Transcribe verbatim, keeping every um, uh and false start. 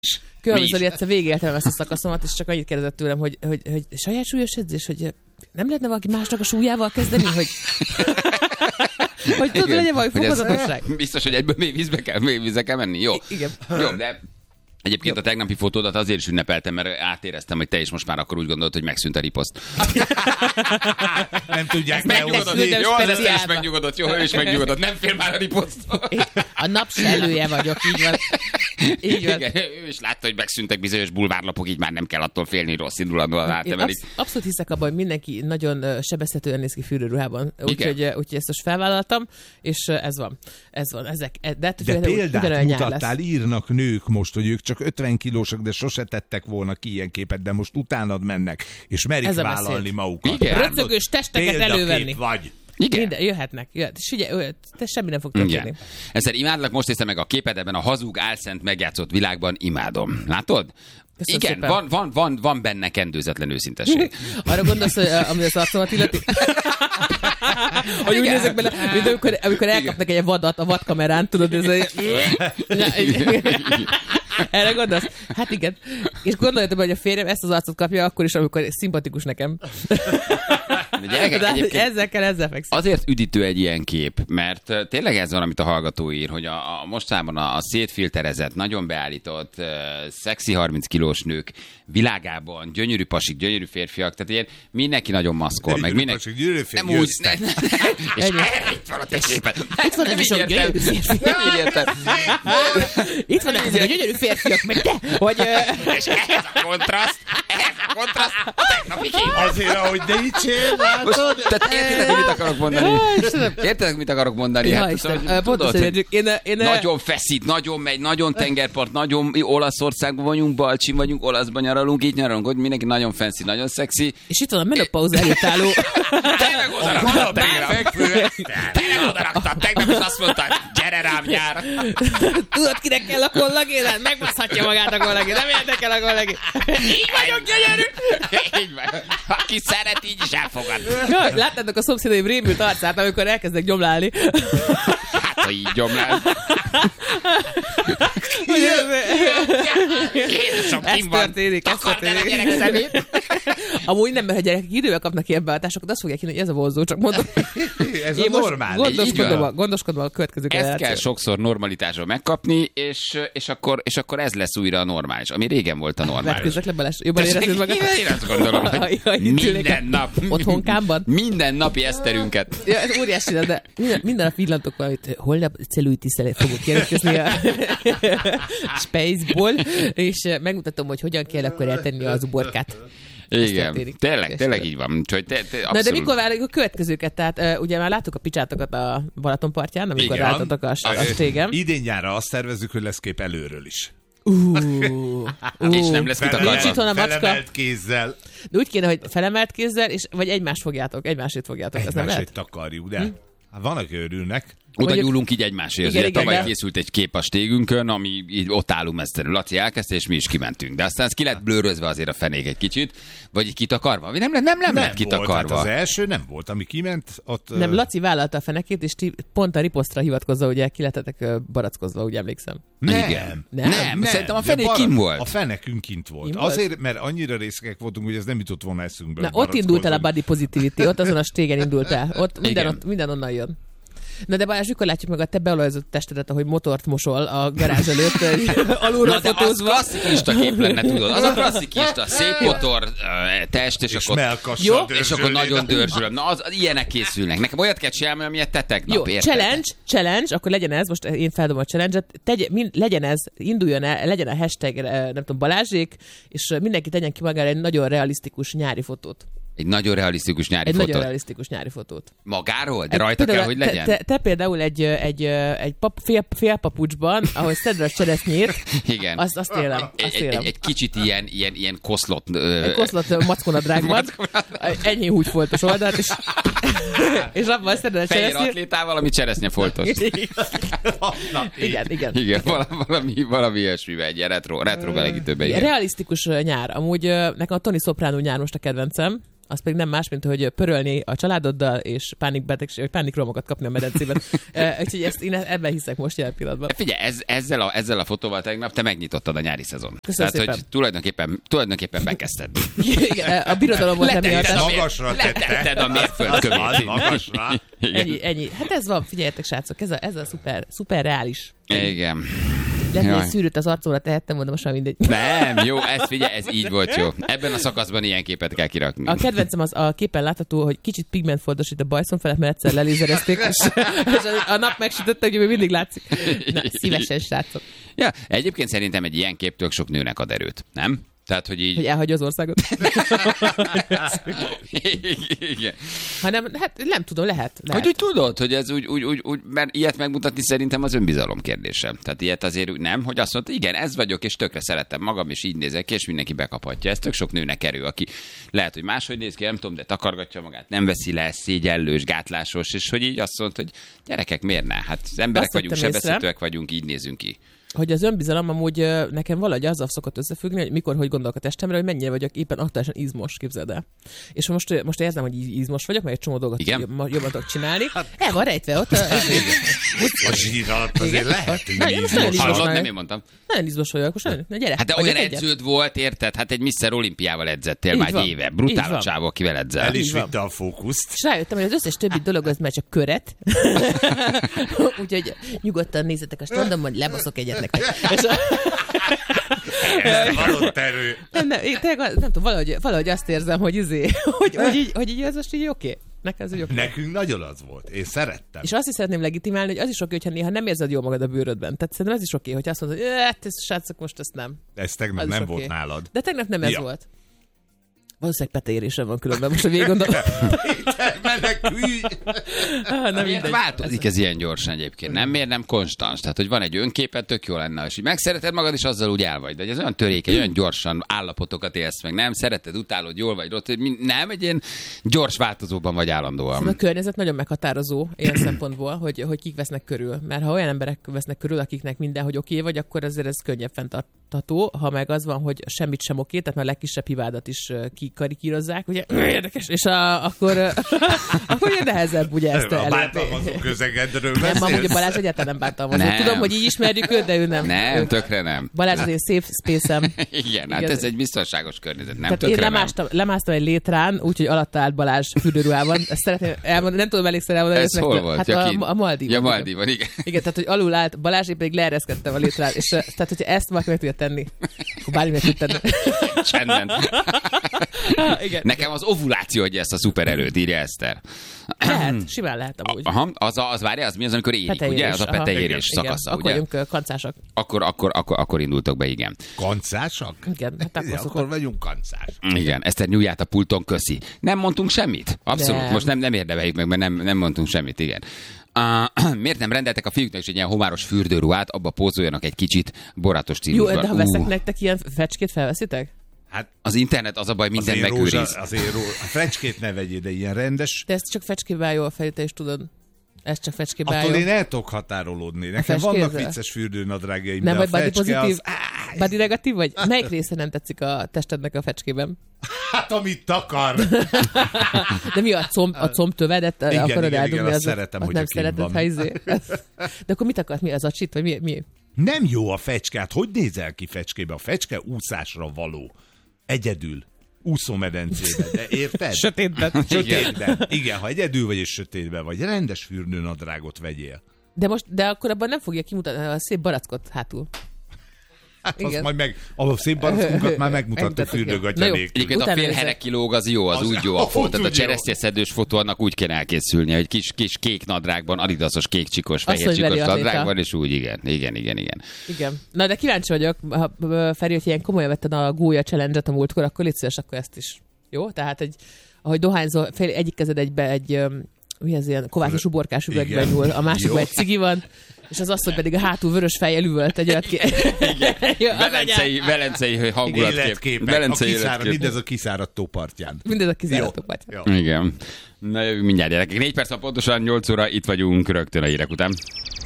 Különböző egyszer végigéltem ezt a szakaszomat, és csak annyit kérdezett tőlem, hogy, hogy, hogy saját súlyos edzés, hogy nem lehetne valaki másnak a súlyával kezdeni, hogy... hogy tudod, legyen valami fokozatosság. Biztos, hogy egyből mély vízbe kell, mély vízbe kell menni. Jó. Igen. Jó, de... Egyébként a tegnapi fotódat azért is ünnepeltem, mert átéreztem, hogy te is most már akkor úgy gondolod, hogy megszűnt a riposzt. Nem tudják megnyugodott. Jó, az ezt is megnyugodott. Jó, ő is megnyugodott. Nem fél már a riposzt. A napselője vagyok, így van. Így van. Igen, ő is látta, hogy megszűntek bizonyos bulvárlapok, így már nem kell attól félni, rossz indulatban átemelik. Absz- abszolút hiszek abban, hogy mindenki nagyon sebezhetően néz ki fürdőruhában. Úgyhogy úgy ezt most felvállaltam, és ez van. Ez van. Ezek. De, de példát mutattál, írnak nők most, hogy ők csak ötven kilósak, de sose tettek volna ki ilyen képet, de most utánad mennek, és merik vállalni magukat. Röcögős testeket elővenni. Vagy. Igen. Minden, jöhetnek, jöhet. És figyelj, te semmi nem fog történni. Ezzel imádlak, most néztem meg a képed ebben a hazug, álszent, megjátszott világban, imádom. Látod? Köszönöm igen, szépen. van, van, van, van benne kendőzetlen őszintesség. Arra gondolsz, hogy ami az arcomat illeti? Hogy úgy nézek bele, mint amikor, amikor elkapnak egy vadat a vadkamerán, tudod, ez egy... Erre gondolsz? Hát igen. És gondoljatok, hogy a férjem ezt az arcot kapja akkor is, amikor szimpatikus nekem. Gyerekek, ezzel kell, ezzel fekszik. Azért üdítő egy ilyen kép, mert tényleg ez van, amit a hallgató ír, hogy a, a mostában a, a szétfilterezett, nagyon beállított, uh, szexi harminc kilós nők világában, gyönyörű pasik, gyönyörű férfiak, tehát ilyen mindenki nagyon maszkol, meg mindenki... Pasik, gyönyörű férfiak, nem úgy, ne, és itt van a te képed. Itt vannak is a gyönyörű férfiak. Itt vannak ezek a gyönyörű férfiak, meg te, hogy... És ehhez a kontraszt, ehhez a kontraszt, a tegnapi kép. Azért, ahogy de így csér, látod? Tehát értitek, mit akarok mondani? Értitek, mit akarok mondani? Ja, hát, Isten, szóval, pontos, tudod, hogy én, én, nagyon feszít, nagyon megy, nagyon tengerpart, nagyon Olaszországban vagyunk, Balcsin vagyunk, Olaszban nyaralunk, itt nyaralunk, hogy mindenki nagyon fancy, nagyon szexi. És itt van a menopauza előtt álló. Tényleg odaraktad tegnap. Tényleg odaraktad tegnap, és azt mondtad, gyere rám, nyár. Tudod, kinek kell a kollagén? Megbaszhatja magát a kollagén, nem érdekel a kollagén. Így vagyok gyönyörű. Így van. Aki szeret, így is elfogad. Ja, láttátok a szomszédaim rémült arcát, amikor elkezdek gyomlálni. Hát, ha így gyomlál. Jézusom, ez kim van. történik, ez Takard el a történik. gyerek szemét. Amúgy nem, mert ha gyerekek idővel kapnak ilyen beállításokat, azt fogják hinni, hogy ez a vonzó, csak mondom. Ez Én a most normális. gondoskodom a, gondoskodom a következő Ezt generáció. kell sokszor normalitásról megkapni, és, és, akkor, és akkor ez lesz újra a normális, ami régen volt a normális. Vetkőzzek le, Balázs, jobban érezted magad? Én azt gondolom, hogy minden nap. Otthonkámban? Minden napi eszterünket. Ja, ez óriási, de minden, minden nap villantok valamit, holnap cellulitiszel fogok jelentkezni a Spaceból, és megmutatom, hogy hogyan kell akkor eltenni az uborkát. Igen, tényleg, tényleg így van. Te, te, Na de mikor várjuk a következőket? Tehát uh, ugye már láttuk a picsátokat a Balatonpartján, amikor álltatok a, a stégem. Idén nyára azt tervezzük, hogy lesz kép előről is. Uh, uh, és nem lesz kitakarva. Felemelt kézzel. De úgy kéne, hogy felemelt kézzel, és, vagy egymást fogjátok, egymásét fogjátok. Ez nem lehet? Egymást takarjuk, de hm? hát van, aki örülnek. Oda Mondjuk... nyúlunk így egymásért. Igen, igen, tavaly de... készült egy kép a stégünkön, ami így ott állunk mesztelenül. Laci elkezdte, és mi is kimentünk. De aztán ez ki lett blőrözve azért a fenék egy kicsit. Vagy így kitakarva? Nem, nem, nem, nem lett kitakarva. Volt, hát az első nem volt, ami kiment. Ott, nem, Laci vállalta a fenekét, és ti pont a riposztra hivatkozva, ugye ki lettetek barackozva, úgy emlékszem. Nem. Igen. Nem. nem. nem. Szerintem a fenék kint volt. A fenekünk kint volt. Kint azért, volt? mert annyira részekek voltunk, hogy ez nem jutott volna eszünkbe. Na, ott indult el a body positivity, ott azon a stégen indult el. Ott minden, ott, minden onnan jön. Na de Balázs, mikor látjuk meg a te beolajozott testedet, ahogy motort mosol a garázs előtt, alulról fotózva. Az klasszikista kép lenne, tudod. Az a klasszikista, szép motor, test, és, és akkor... Jó, és akkor nagyon dörzsölöm. Na, az, ilyenek készülnek. Nekem olyat kell csinálni, amilyet te tegnap. Jó, érted? challenge, challenge, akkor legyen ez, most én feldobom a challenge-et, tegy, mind, legyen ez, induljon el, legyen a hashtag, nem tudom, Balázsék, és mindenki tegyen ki magára egy nagyon realisztikus nyári fotót. Egy nagyon realisztikus nyári egy fotót. Egy nagyon realisztikus nyári fotót. Magáról? De rajta például, kell, hogy legyen? Te, te, te például egy, egy, egy pap, fél, félpapucsban, ahol szedve a cseresznyét, igen. Azt, azt élem. Azt egy, élem. Egy, egy kicsit ilyen, ilyen, ilyen koszlott... Egy koszlott mackonadrágban, ennyi húgyfoltos oldalt, és És abban szeded a fehér cseresznyét. atlétával, ami cseresznye foltos. igen, igen. Igen, valami, valami ilyesmivel, egy ilyen retro, retro belegítőben. Realisztikus nyár. Amúgy nekem a Tony Soprano nyár most a kedvencem. Az pedig nem más, mint hogy pörölni a családoddal, és pánikbetegség, vagy pánikromokat kapni a medencében. Úgyhogy ezt én ebben hiszek most jelen pillanatban. Figyelj, ez, ezzel, a, ezzel a fotóval tegnap te megnyitottad a nyári szezon. Köszönöm Tehát, szépen. hogy tulajdonképpen, tulajdonképpen bekezdted. Igen, a birodalom volt nem ilyen. Magasra letetted a mérföldkövét. Magasra. Ennyi, ennyi. Hát ez van, figyeljetek srácok, ez a, ez a szuper, szuper reális. Igen. Lehet, hogy egy szűrőt az arcomra tehettem, mondom, most már mindegy. Nem, jó, ez figyelj, ez így volt jó. Ebben a szakaszban ilyen képet kell kirakni. A kedvencem az a képen látható, hogy kicsit pigmentfoltos itt a bajszom felett, mert egyszer lelézerezték, és, és a nap megsütötte, hogy még mindig látszik. Na, szívesen, srácok. Ja, egyébként szerintem egy ilyen kép tök sok nőnek ad erőt, nem? Tehát, hogy így... Hogy elhagyja az országot. Igen. Hanem, hát nem tudom, lehet. lehet. Hogy úgy tudod, hogy ez úgy, úgy, úgy, úgy, mert ilyet megmutatni szerintem az önbizalom kérdése. Tehát ilyet azért úgy nem, hogy azt mondta, igen, ez vagyok, és tökre szeretem magam, és így nézek ki, és mindenki bekaphatja. Ez tök sok nőnek erő, aki lehet, hogy máshogy néz ki, nem tudom, de takargatja magát, nem veszi le, szégyellős, gátlásos, és hogy így azt mondta, hogy gyerekek, miért ne? Hát az emberek azt vagyunk, sebezhetőek vagyunk, így nézünk ki. Hogy az önbizalom amúgy nekem valahogy azzal szokott összefüggni, hogy mikor, hogy gondolok a testemre, hogy mennyire vagyok éppen aktuálisan izmos, képzeld el. És most, most érzem, hogy izmos vagyok, mert egy csomó dolgot jobban tudok csinálni. El van rejtve ott. A zsír alatt azért lehet, hogy izmos. Hallod, nem én mondtam. Nagyon izmos vagyok, most nagyon, gyere. Hát de olyan edződ volt, érted? Hát egy miszter Olimpiával edzettél már egy éve. Brutál a csávó, akivel edzel. El is vitte a fókuszt. És rájöttem, hogy az összes többi dolog az már csak köret. Úgyhogy nyugodtan nézzetek a strandon, hogy lebaszok egyet nektek. Ez valott erő. Nem, nem, én tényleg, nem tudom, valahogy, valahogy azt érzem, hogy izé, hogy, hogy, így, hogy így ez most így oké. Nekem ez úgy oké. Nekünk nagyon az volt. Én szerettem. És azt is szeretném legitimálni, hogy az is oké, hogyha néha nem érzed jól magad a bőrödben. Tehát szerintem ez is oké, hogy azt mondod, hogy hát ez srácok, most ezt nem. Ez tegnap nem volt nálad. De tegnap nem ez ja. volt. Valószínűleg peteérésem van különben, most a végig gondolom. Menekülj! ah, nem mindegy. Változik ez ilyen gyorsan egyébként, nem? Miért nem konstans? Tehát, hogy van egy önképet, tök jó lenne, és így megszereted magad, és azzal úgy el vagy. De ez olyan törékeny, olyan gyorsan állapotokat élsz meg, nem? Szereted, utálod, jól vagy rossz, nem? Egy ilyen gyors változóban vagy állandóan. Szóval a környezet nagyon meghatározó ilyen szempontból, hogy, hogy kik vesznek körül. Mert ha olyan emberek vesznek körül, akiknek minden, hogy oké vagy, akkor ezért ez könnyebb fenntartható. Ha meg az van, hogy semmit sem oké, tehát már a legkisebb hibádat is kikarikírozzák, ugye, érdekes, és a, akkor, akkor ugye nehezebb ugye ezt elérni. A bántalmazó közegedről beszélsz? Nem, amúgy a Balázs egyáltalán nem bántalmazó. Nem. Tudom, hogy így ismerjük őt, de ő nem. Nem, ő... tökre nem. Balázs az én safe space-em. Igen, Igen, hát ez egy biztonságos környezet, nem? Tehát tökre én lemástam, lemásztam egy létrán, úgyhogy alatta állt Balázs fürdőruhában. Ezt szeretném elmondani, nem tudom elégszer elmondani. Ez hol volt? Hát a, a Maldívon. Ja, Maldívon, igen. Igen, tehát hogy alul állt Balázs, én pedig leereszkedtem a létrán. És tehát, hogyha ezt valaki meg tudja tenni, akkor bármi meg tud tenni. Csendben. Igen. Nekem az ovuláció adja ezt a szupererőt, írja Eszter. Lehet, simán lehet amúgy. Aha, az, a, az várja, az mi az, amikor érik, peteérés, ugye? Az a peteérés szakasza, akkor ugye? Akkor vagyunk kancásak. Akkor, akkor, akkor, akkor indultok be, igen. Kancásak? Igen, hát akkor, igen, akkor vagyunk kancás. Igen, Eszter nyújját a pulton, köszi. Nem mondtunk semmit? Abszolút, nem. Most nem, nem érdemeljük meg, mert nem, nem mondtunk semmit, igen. Uh, miért nem rendeltek a fiúknak is egy ilyen homáros fürdőruhát, abba pózoljanak egy kicsit borátos stílusban? Jó, de ha veszek uh. nektek ilyen fecskét, felveszitek? Hát az internet az a baj, minden azért megőriz. Rózsa, azért rózsa, a fecskét ne vegyél, de ilyen rendes. De ez csak fecskébe áll jó a fejét, te is tudod. Ez csak fecskébe áll jó. Attól én el tudok határolódni. Nekem vannak vicces fürdőnadrágjaim, nem de vagy a fecske pozitív, az... body negatív vagy? Melyik része nem tetszik a testednek a fecskében? Hát, amit takar. De mi a comb, a combtövedet igen, akarod igen, eldugni? igen, azt szeretem, hogy nem szereted, ha izé. De akkor mit akarsz? Mi az a csit? Vagy mi? mi? Nem jó a fecske. Hát hogy nézel ki fecskébe? A fecske úszásra való. Egyedül. Úszómedencében, de érted? Sötétben. Sötétben. Igen, ha egyedül vagy és sötétben vagy, rendes fürdőnadrágot vegyél. De most, de akkor abban nem fogja kimutatni a szép barackot hátul. Hát azt majd meg, a szép barackunkat már megmutattuk fürdőgatja nélkül. Egyébként a félherek kilóg az jó, az, az úgy jó a fotó. Tehát a cseresznyeszedős fotó annak úgy kell elkészülnie, hogy kis, kis kék nadrágban, adidasos kék csikos, fehér csikos nadrágban, és úgy igen, igen, igen, igen. Igen. Na de kíváncsi vagyok, ha Feri, hogy ilyen komolyan vetted a gólya challenge-et a múltkor, akkor légy szíves, akkor ezt is. Jó? Tehát, egy, ahogy dohányzol, fél, egyik kezed egybe egy mi ez ilyen kovászos uborkás üvegben nyúl, a másikban egy cigi van, és az asszony pedig a hátul vörös fejjel üvölt egy olyat ki. Igen. Velencei, velencei hangulatkép. Velencei életkép. Mindez a kiszáradt tópartján. Mindez a kiszáradt tópartján. Igen. Na jövünk mindjárt, gyerekek. Négy perc, pontosan nyolc óra, itt vagyunk rögtön a hírek után.